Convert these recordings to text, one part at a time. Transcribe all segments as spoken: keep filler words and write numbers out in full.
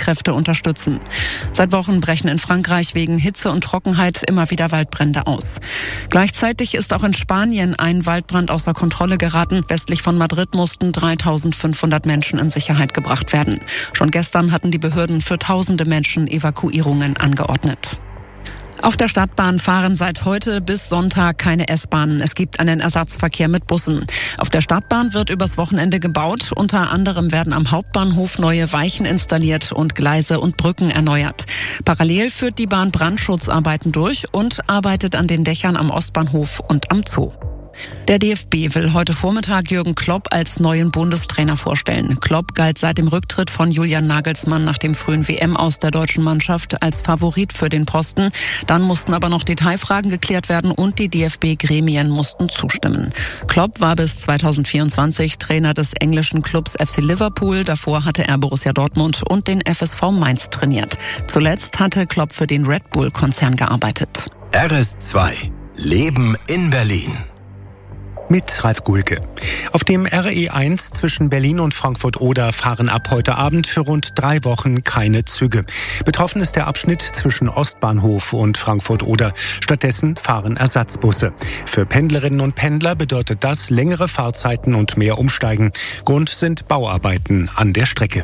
Rettungskräfte unterstützen. Seit Wochen brechen in Frankreich wegen Hitze und Trockenheit immer wieder Waldbrände aus. Gleichzeitig ist auch in Spanien ein Waldbrand außer Kontrolle geraten. Westlich von Madrid mussten dreitausendfünfhundert Menschen in Sicherheit gebracht werden. Schon gestern hatten die Behörden für tausende Menschen Evakuierungen angeordnet. Auf der Stadtbahn fahren seit heute bis Sonntag keine S-Bahnen. Es gibt einen Ersatzverkehr mit Bussen. Auf der Stadtbahn wird übers Wochenende gebaut. Unter anderem werden am Hauptbahnhof neue Weichen installiert und Gleise und Brücken erneuert. Parallel führt die Bahn Brandschutzarbeiten durch und arbeitet an den Dächern am Ostbahnhof und am Zoo. Der D F B will heute Vormittag Jürgen Klopp als neuen Bundestrainer vorstellen. Klopp galt seit dem Rücktritt von Julian Nagelsmann nach dem frühen W M aus der deutschen Mannschaft als Favorit für den Posten. Dann mussten aber noch Detailfragen geklärt werden und die D F B-Gremien mussten zustimmen. Klopp war bis zweitausendvierundzwanzig Trainer des englischen Clubs F C Liverpool. Davor hatte er Borussia Dortmund und den F S V Mainz trainiert. Zuletzt hatte Klopp für den Red Bull-Konzern gearbeitet. R S zwei Leben in Berlin. Mit Ralf Gulke. Auf dem R E eins zwischen Berlin und Frankfurt-Oder fahren ab heute Abend für rund drei Wochen keine Züge. Betroffen ist der Abschnitt zwischen Ostbahnhof und Frankfurt-Oder. Stattdessen fahren Ersatzbusse. Für Pendlerinnen und Pendler bedeutet das längere Fahrzeiten und mehr Umsteigen. Grund sind Bauarbeiten an der Strecke.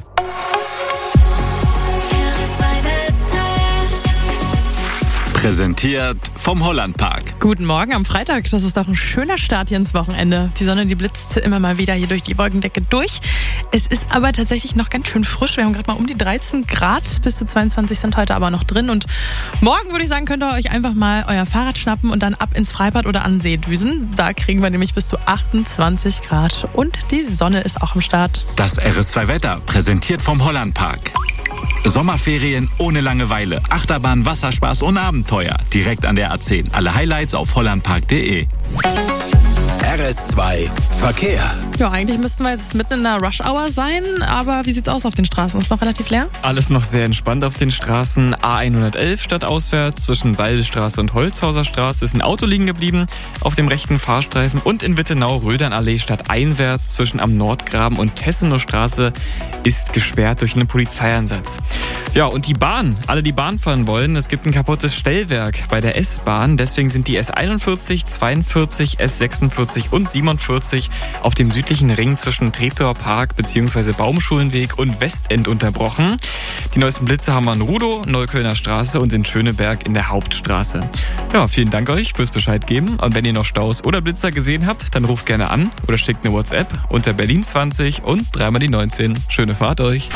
Präsentiert vom Hollandpark. Guten Morgen am Freitag. Das ist doch ein schöner Start hier ins Wochenende. Die Sonne, die blitzt immer mal wieder hier durch die Wolkendecke durch. Es ist aber tatsächlich noch ganz schön frisch. Wir haben gerade mal um die dreizehn Grad. Bis zu zweiundzwanzig sind heute aber noch drin. Und morgen würde ich sagen, könnt ihr euch einfach mal euer Fahrrad schnappen und dann ab ins Freibad oder an den See düsen. Da kriegen wir nämlich bis zu achtundzwanzig Grad. Und die Sonne ist auch am Start. Das R S zwei Wetter, präsentiert vom Hollandpark. Sommerferien ohne Langeweile, Achterbahn, Wasserspaß und Abenteuer. Direkt an der A zehn. Alle Highlights auf hollandpark punkt de. R S zwei Verkehr. Ja, eigentlich müssten wir jetzt mitten in der Rush-Hour sein, aber wie sieht's aus auf den Straßen? Ist noch relativ leer? Alles noch sehr entspannt auf den Straßen. A hundertelf stadtauswärts zwischen Seidelstraße und Holzhauser Straße ist ein Auto liegen geblieben auf dem rechten Fahrstreifen und in Wittenau-Rödernallee stadteinwärts zwischen am Nordgraben und Tessenow Straße ist gesperrt durch einen Polizeieinsatz. Ja, und die Bahn, alle die Bahn fahren wollen, es gibt ein kaputtes Stellwerk bei der S-Bahn, deswegen sind die S einundvierzig, zweiundvierzig, S sechsundvierzig und siebenundvierzig auf dem südlichen Ring zwischen Treptower Park bzw. Baumschulenweg und Westend unterbrochen. Die neuesten Blitze haben wir in Rudow, Neuköllner Straße und in Schöneberg in der Hauptstraße. Ja, vielen Dank euch fürs Bescheid geben und wenn ihr noch Staus oder Blitzer gesehen habt, dann ruft gerne an oder schickt eine WhatsApp unter Berlin zwanzig und dreimal die neunzehn. Schöne Fahrt euch!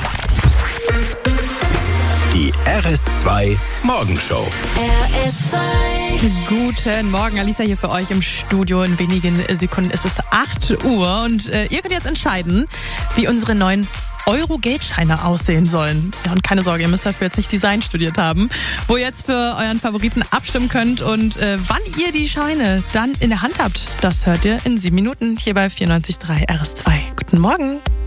Die R S zwei Morgenshow. R S zwei. Guten Morgen, Alisa hier für euch im Studio. In wenigen Sekunden ist es acht Uhr und äh, ihr könnt jetzt entscheiden, wie unsere neuen Euro-Geldscheine aussehen sollen. Ja, und keine Sorge, ihr müsst dafür jetzt nicht Design studiert haben. Wo ihr jetzt für euren Favoriten abstimmen könnt und äh, wann ihr die Scheine dann in der Hand habt, das hört ihr in sieben Minuten hier bei vierundneunzig Komma drei R S zwei. Guten Morgen.